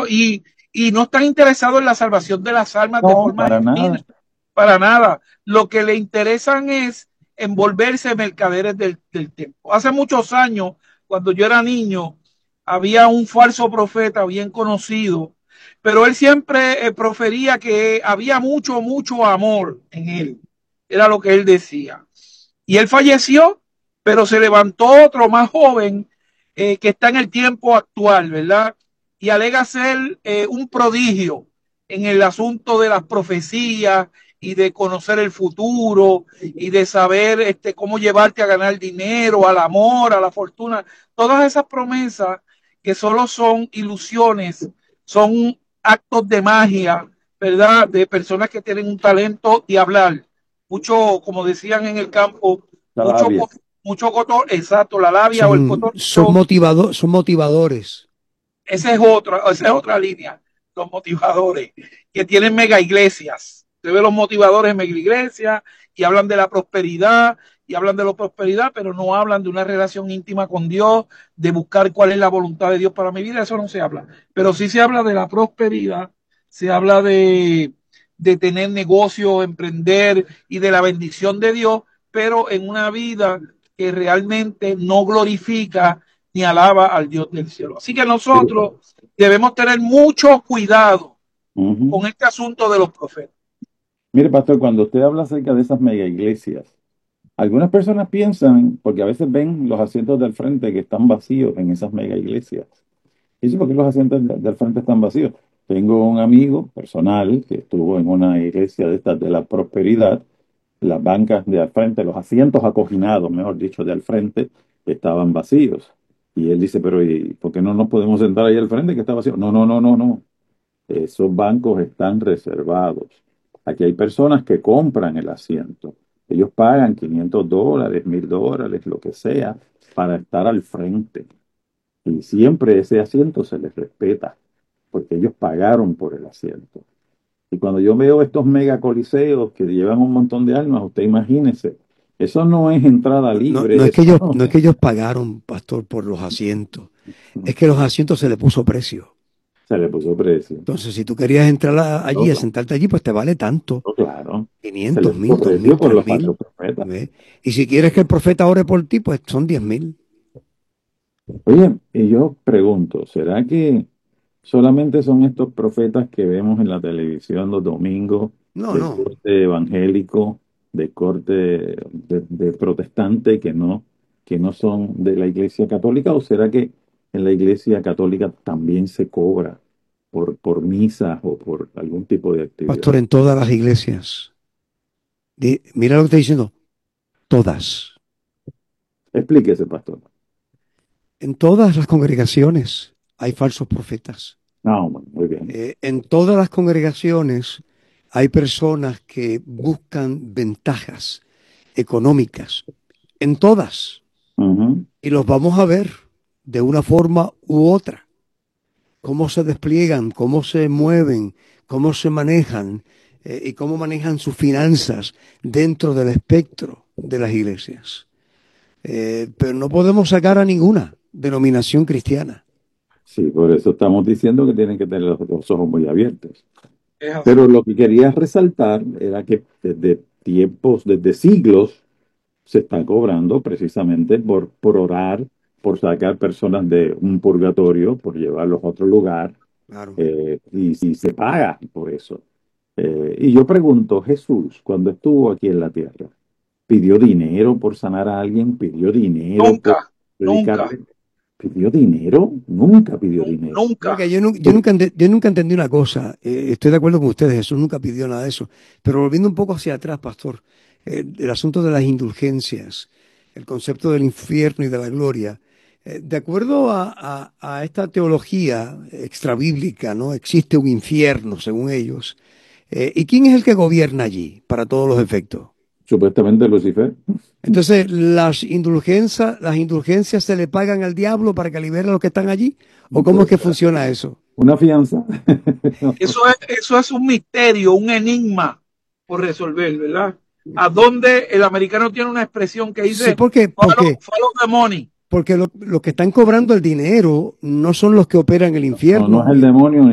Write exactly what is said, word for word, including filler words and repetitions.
no, y, y no están interesados en la salvación de las almas de No, forma para genuina, nada. para nada. Lo que le interesan es envolverse mercaderes del, del tiempo. Hace muchos años, cuando yo era niño, había un falso profeta bien conocido, pero él siempre eh, profería que había mucho, mucho amor en él. Era lo que él decía. Y él falleció, pero se levantó otro más joven eh, que está en el tiempo actual, ¿verdad? Y alega ser eh, un prodigio en el asunto de las profecías y de conocer el futuro y de saber este, cómo llevarte a ganar dinero, al amor, a la fortuna. Todas esas promesas que solo son ilusiones, son actos de magia, ¿verdad? De personas que tienen un talento de hablar. Mucho, como decían en el campo, La mucho, labia. mucho cotor, exacto, la labia o el Son, son, cotorreo. motivado, son motivadores. Esa es otra, esa es otra línea, los motivadores, que tienen mega iglesias. Se ve los motivadores en mega iglesias y hablan de la prosperidad y hablan de la prosperidad, pero no hablan de una relación íntima con Dios, de buscar cuál es la voluntad de Dios para mi vida, eso no se habla. Pero sí se habla de la prosperidad, se habla de, de tener negocio, emprender y de la bendición de Dios, pero en una vida que realmente no glorifica ni alaba al Dios del cielo. Así que nosotros debemos tener mucho cuidado Ujú. con este asunto de los profetas. Mire, pastor, cuando usted habla acerca de esas mega iglesias, algunas personas piensan, porque a veces ven los asientos del frente que están vacíos en esas mega iglesias. Y sí, porque los asientos de- del frente están vacíos. Tengo un amigo personal que estuvo en una iglesia de estas de la prosperidad. Las bancas de al frente, los asientos acoginados, mejor dicho, de al frente, estaban vacíos. Y él dice, pero ¿y por qué no nos podemos sentar ahí al frente que está vacío? No, no, no, no, no. Esos bancos están reservados. Aquí hay personas que compran el asiento. Ellos pagan quinientos dólares, mil dólares, lo que sea, para estar al frente. Y siempre ese asiento se les respeta, porque ellos pagaron por el asiento. Y cuando yo veo estos mega coliseos que llevan un montón de almas, usted imagínese, eso no es entrada No, no libre, es que eso ellos, no no es que ellos pagaron, pastor, por los asientos. Es que los asientos se le puso precio. se le puso precio. Entonces, si tú querías entrar a- No, allí, a sentarte allí, pues te vale tanto. no, claro, se le quinientos, puso mil, dos precio mil, por tres los falsos mil. profetas. ¿Ve? Y si quieres que el profeta ore por ti, pues son diez mil. Oye, y yo pregunto, ¿será que solamente son estos profetas que vemos en la televisión los domingos No, de no. corte evangélico, de corte de, de protestante que no, que no son de la Iglesia Católica? ¿O será que en la Iglesia Católica también se cobra por, por misas o por algún tipo de actividad? Pastor, en todas las iglesias. Di- mira lo que estoy diciendo. Todas. Explíquese, pastor. En todas las congregaciones hay falsos profetas. No, bueno, muy bien. Eh, en todas las congregaciones hay personas que buscan ventajas económicas. En todas. Ujú. Y los vamos a ver de una forma u otra. Cómo se despliegan, cómo se mueven, cómo se manejan eh, y cómo manejan sus finanzas dentro del espectro de las iglesias. Eh, pero no podemos sacar a ninguna denominación cristiana. Sí, por eso estamos diciendo que tienen que tener los, los ojos muy abiertos. Es así. Pero lo que quería resaltar era que desde tiempos, desde siglos, se está cobrando precisamente por, por orar, por sacar personas de un purgatorio, por llevarlos a otro lugar, Claro. eh, y si se paga por eso. Eh, y yo pregunto, Jesús, cuando estuvo aquí en la tierra, ¿pidió dinero por sanar a alguien? ¿Pidió dinero por Nunca, predicar? nunca, ¿Pidió dinero? Nunca pidió dinero. Mira, nunca. yo, nu- yo nunca, ente- yo nunca entendí una cosa. Eh, estoy de acuerdo con ustedes, Jesús nunca pidió nada de eso. Pero volviendo un poco hacia atrás, pastor, eh, el asunto de las indulgencias, el concepto del infierno y de la gloria. eh, de acuerdo a, a- a esta teología extrabíblica, ¿no? Existe un infierno, según ellos. Eh, ¿y quién es el que gobierna allí para todos los efectos? Supuestamente Lucifer. Entonces, las indulgencias, las indulgencias se le pagan al diablo para que libere a los que están allí. ¿O cómo es Pues que funciona eso? una fianza. Eso es, eso es un misterio, un enigma por resolver, ¿verdad? A donde el americano tiene una expresión que Sí, dice porque, follow, porque, follow the money. porque lo- los que están cobrando el dinero no son los que operan el No, no infierno. es el demonio